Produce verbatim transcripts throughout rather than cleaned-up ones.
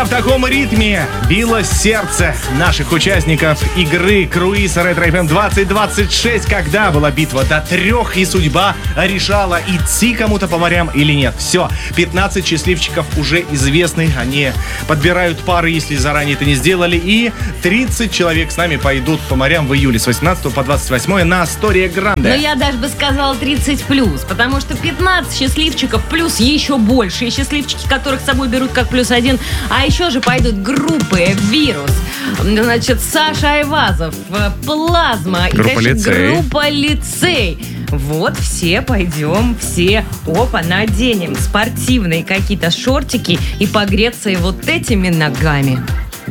таком ритме било сердце наших участников игры круиз Ретро эф эм двадцать двадцать шесть, когда была битва до трех, и судьба решала, идти кому-то по морям или нет. Все, пятнадцать счастливчиков уже известны, они подбирают пары, если заранее это не сделали, и тридцать человек с нами пойдут по морям в июле с восемнадцатого по двадцать восьмое на Астория Гранде. Но я даже бы сказала тридцать плюс, потому что пятнадцать счастливчиков плюс еще большие счастливчики, которых с собой берут как плюс один. А еще же пойдут группы «Вирус», значит, Саша Айвазов, «Плазма» и, группа конечно, «Лицей». группа «Лицей». Вот все пойдем, все, опа, наденем спортивные какие-то шортики и погреться и вот этими ногами.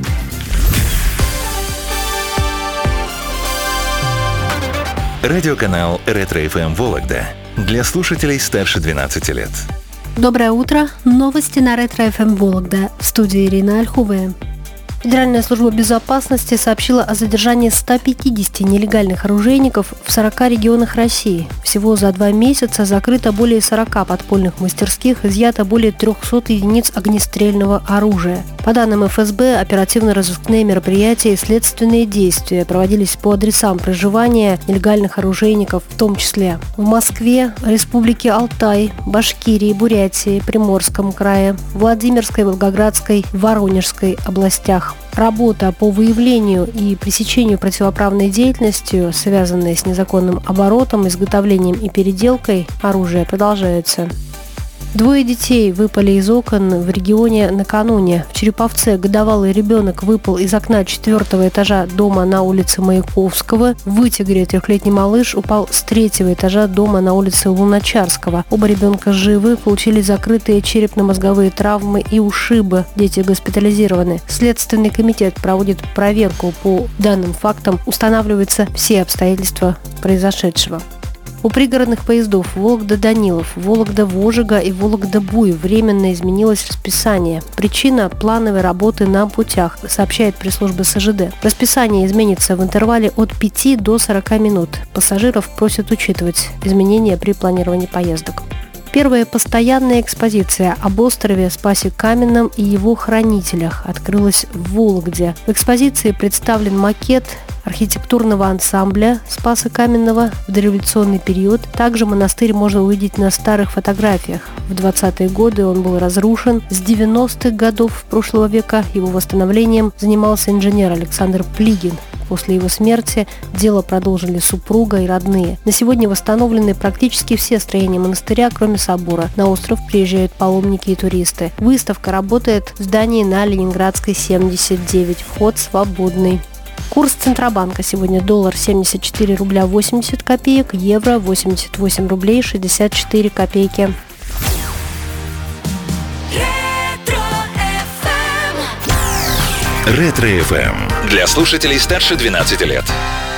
Радиоканал Ретро эф эм Вологда для слушателей старше двенадцати лет. Доброе утро. Новости на Ретро эф эм Вологда. В студии Ирина Ольховая. Федеральная служба безопасности сообщила о задержании ста пятидесяти нелегальных оружейников в сорока регионах России. Всего за два месяца закрыто более сорока подпольных мастерских, изъято более трехсот единиц огнестрельного оружия. По данным эф эс бэ, оперативно-розыскные мероприятия и следственные действия проводились по адресам проживания нелегальных оружейников, в том числе в Москве, Республике Алтай, Башкирии, Бурятии, Приморском крае, Владимирской, Волгоградской, Воронежской областях. Работа по выявлению и пресечению противоправной деятельности, связанной с незаконным оборотом, изготовлением и переделкой оружия, продолжается. Двое детей выпали из окон в регионе накануне. В Череповце годовалый ребенок выпал из окна четвертого этажа дома на улице Маяковского. В Вытегре трехлетний малыш упал с третьего этажа дома на улице Луначарского. Оба ребенка живы, получили закрытые черепно-мозговые травмы и ушибы. Дети госпитализированы. Следственный комитет проводит проверку по данным фактам. Устанавливаются все обстоятельства произошедшего. У пригородных поездов Вологда-Данилов, Вологда-Вожига и Вологда-Буй временно изменилось расписание. Причина – плановой работы на путях, сообщает пресс-служба эс жэ дэ. Расписание изменится в интервале от пяти до сорока минут. Пассажиров просят учитывать изменения при планировании поездок. Первая постоянная экспозиция об острове Спасе-Каменном и его хранителях открылась в Вологде. В экспозиции представлен макет архитектурного ансамбля Спаса Каменного в дореволюционный период. Также монастырь можно увидеть на старых фотографиях. В двадцатые годы он был разрушен. С девяностых годов прошлого века его восстановлением занимался инженер Александр Плигин. После его смерти дело продолжили супруга и родные. На сегодня восстановлены практически все строения монастыря, кроме собора. На остров приезжают паломники и туристы. Выставка работает в здании на Ленинградской, семьдесят девять. Вход свободный. Курс Центробанка сегодня: доллар семьдесят четыре рубля восемьдесят копеек, евро восемьдесят восемь рублей шестьдесят четыре копейки. Ретро эф эм для слушателей старше двенадцати лет.